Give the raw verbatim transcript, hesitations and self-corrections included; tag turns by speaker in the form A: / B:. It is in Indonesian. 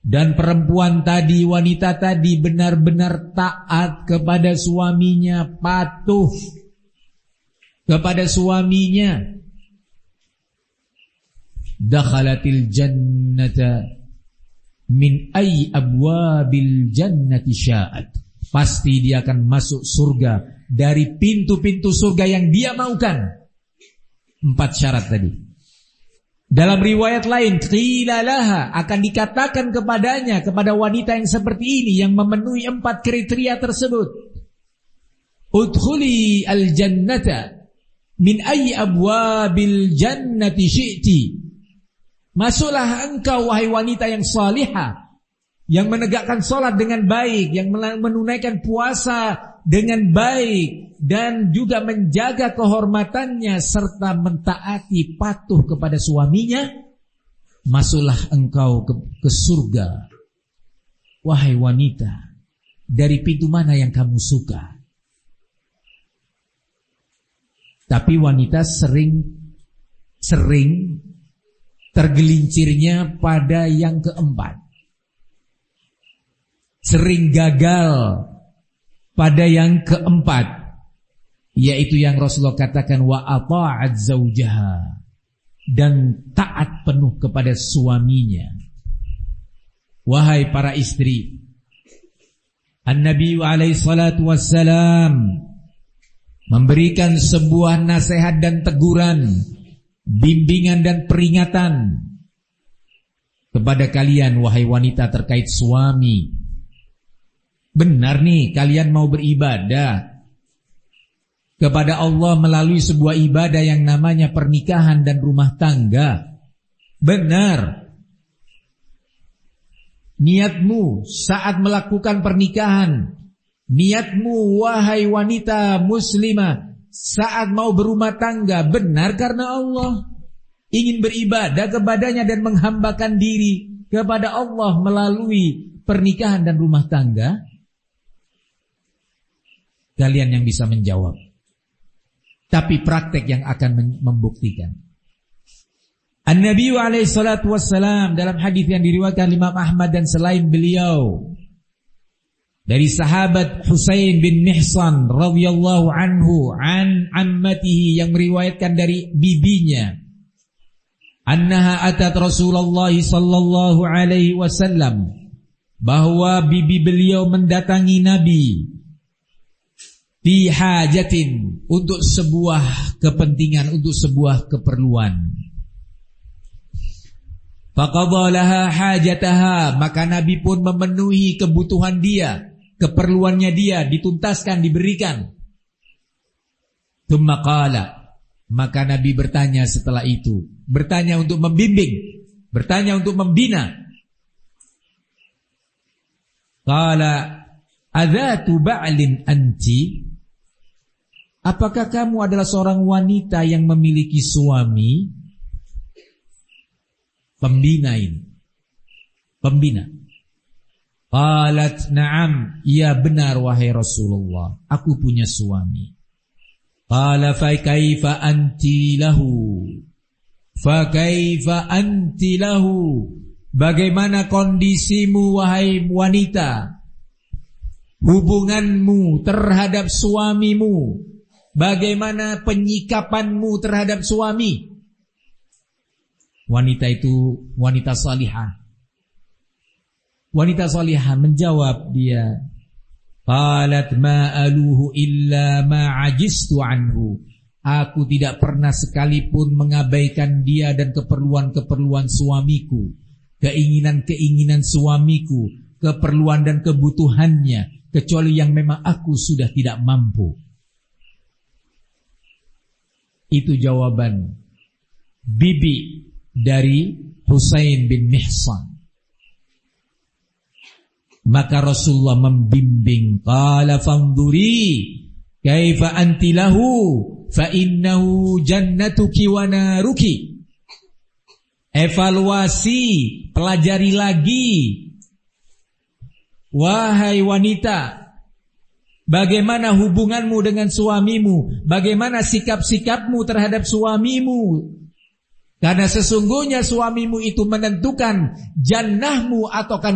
A: Dan perempuan tadi, wanita tadi benar-benar taat kepada suaminya, patuh kepada suaminya. Dakhalatil jannata min ayyi abwabil jannati sya'at. Pasti dia akan masuk surga dari pintu-pintu surga yang dia maukan. Empat syarat tadi. Dalam riwayat lain, qila laha, akan dikatakan kepadanya, kepada wanita yang seperti ini, yang memenuhi empat kriteria tersebut, udkhuli al-jannata min ayyi abwabil jannati syi'ti. Masuklah engkau wahai wanita yang salihah, yang menegakkan salat dengan baik, yang menunaikan puasa dengan baik, dan juga menjaga kehormatannya serta mentaati patuh kepada suaminya. Masuklah engkau ke, ke surga wahai wanita dari pintu mana yang kamu suka. Tapi wanita sering sering tergelincirnya pada yang keempat, sering gagal pada yang keempat, yaitu yang Rasulullah katakan wa ata'at zaujaha, dan taat penuh kepada suaminya. Wahai para istri, An-Nabi alaihi salatu wassalam memberikan sebuah nasihat dan teguran, bimbingan dan peringatan kepada kalian wahai wanita terkait suami. Benar nih, kalian mau beribadah kepada Allah melalui sebuah ibadah yang namanya pernikahan dan rumah tangga. Benar. Niatmu saat melakukan pernikahan, niatmu wahai wanita muslimah saat mau berumah tangga, benar karena Allah. Ingin beribadah kepadanya dan menghambakan diri kepada Allah melalui pernikahan dan rumah tangga. Kalian yang bisa menjawab. Tapi praktek yang akan membuktikan. An-Nabi alaihi salatu wassalam dalam hadis yang diriwayatkan Imam Ahmad dan selain beliau, dari sahabat Husain bin Mihsan radhiyallahu anhu an ammatihi, yang meriwayatkan dari bibinya, annaha atat Rasulullah sallallahu alaihi wasallam, bahwa bibi beliau mendatangi Nabi fi hajatin, untuk sebuah kepentingan, untuk sebuah keperluan. Faqadha laha hajataha, maka Nabi pun memenuhi kebutuhan dia, keperluannya dia, dituntaskan, diberikan. Tsumma qala, maka Nabi bertanya setelah itu, bertanya untuk membimbing, bertanya untuk membina. Qala adzatu ba'lin anti, apakah kamu adalah seorang wanita yang memiliki suami? Pembina ini, pembina. Qalat na'am, iya benar wahai Rasulullah, aku punya suami. Qala fa kaifa anti lahu, fa kaifa anti lahu, bagaimana kondisimu wahai wanita, hubunganmu terhadap suamimu, bagaimana penyikapanmu terhadap suami? Wanita itu wanita salihah. Wanita salihah menjawab dia, qalat ma aluhu illa ma ajistu anhu, aku tidak pernah sekalipun mengabaikan dia dan keperluan-keperluan suamiku, keinginan-keinginan suamiku, keperluan dan kebutuhannya, kecuali yang memang aku sudah tidak mampu. Itu jawaban bibi dari Husain bin Mihsan. Maka Rasulullah membimbing, qala fanduri kaifa anti lahu fa innahu jannatuki wa naruki. Evaluasi, pelajari lagi wahai wanita, bagaimana hubunganmu dengan suamimu, bagaimana sikap-sikapmu terhadap suamimu. Karena sesungguhnya suamimu itu menentukan jannahmu ataukah